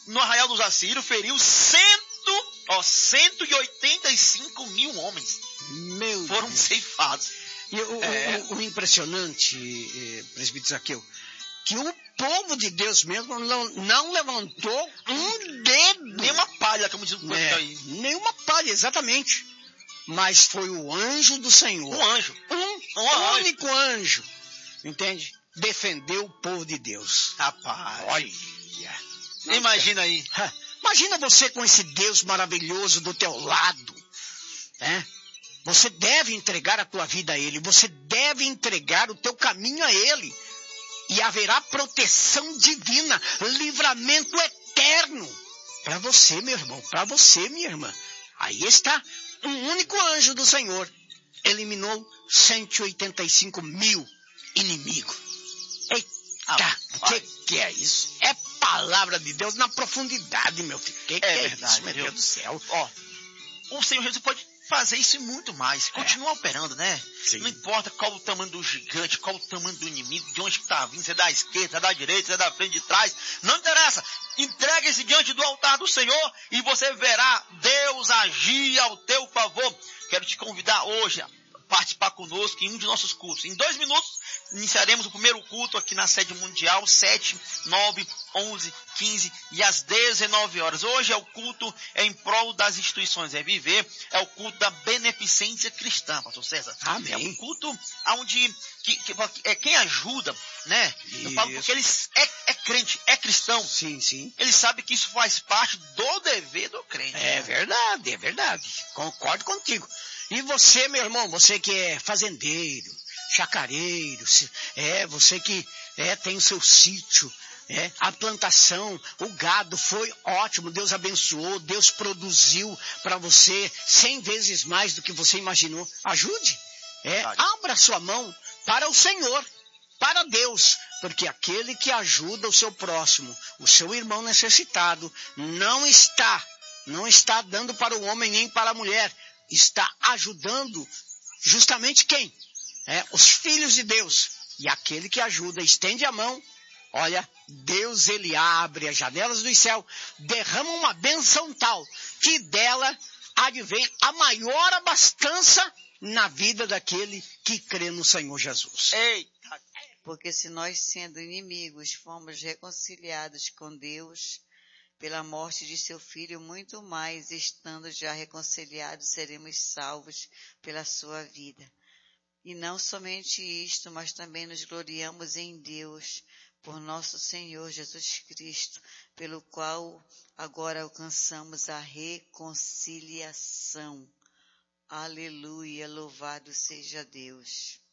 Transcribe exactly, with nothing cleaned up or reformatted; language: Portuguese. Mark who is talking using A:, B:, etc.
A: no arraial dos assírios, feriu cento, ó, cento e oitenta e cinco mil homens.
B: Meu
A: Foram
B: Deus.
A: ceifados.
B: E o,
A: É.
B: o, o impressionante, eh, presbítero Zaqueu, que o povo de Deus mesmo não, não levantou um dedo.
A: Nenhuma palha, como diz o povo
B: É,
A: aí.
B: nenhuma palha, exatamente. Mas foi o anjo do Senhor.
A: Um anjo.
B: Um,
A: Um
B: único anjo. Entende? Defendeu o povo de Deus.
A: Rapaz.
B: Olha.
A: Imagina aí.
B: Imagina você com esse Deus maravilhoso do teu lado. Né? Você deve entregar a tua vida a Ele. Você deve entregar o teu caminho a Ele. E haverá proteção divina, livramento eterno para você, meu irmão, para você, minha irmã. Aí está, um único anjo do Senhor eliminou cento e oitenta e cinco mil inimigos. Eita,
A: Ah,
B: o que, que é isso? É palavra de Deus na profundidade, meu filho. Que, que
A: É
B: é
A: verdade,
B: isso, meu
A: viu?
B: Deus do céu?
A: Ó, o Senhor Jesus pode fazer isso e muito mais. Continua operando, né?
B: Sim.
A: Não importa qual o tamanho do gigante, qual o tamanho do inimigo, de onde está vindo, se é da esquerda, se é da direita, se é da frente, de trás. Não interessa. Entregue-se diante do altar do Senhor e você verá Deus agir ao teu favor. Quero te convidar hoje a participar conosco em um de nossos cultos. Em dois minutos, iniciaremos o primeiro culto aqui na sede mundial, sete, nove, onze, quinze e às dezenove horas. Hoje é o culto em prol das instituições, é viver, é o culto da beneficência cristã, pastor César.
B: Amém.
A: É um culto onde que, que, é quem ajuda, né? Eu falo porque ele é, é crente, é cristão.
B: Sim, sim.
A: Ele sabe que isso faz parte do dever do crente.
B: É
A: né?
B: verdade, é verdade. Concordo contigo. E você, meu irmão, você que é fazendeiro, chacareiro, é, você que é, tem o seu sítio, é, a plantação, o gado foi ótimo, Deus abençoou, Deus produziu para você cem vezes mais do que você imaginou. Ajude, é, abra sua mão para o Senhor, para Deus, porque aquele que ajuda o seu próximo, o seu irmão necessitado, não está, não está dando para o homem nem para a mulher, está ajudando justamente quem? É, os filhos de Deus. E aquele que ajuda, estende a mão, olha, Deus ele abre as janelas do céu, derrama uma bênção tal, que dela advém a maior abastança na vida daquele que crê no Senhor Jesus.
A: Eita!
C: Porque se nós, sendo inimigos, fomos reconciliados com Deus pela morte de seu Filho, muito mais, estando já reconciliados, seremos salvos pela sua vida. E não somente isto, mas também nos gloriamos em Deus, por nosso Senhor Jesus Cristo, pelo qual agora alcançamos a reconciliação. Aleluia, louvado seja Deus.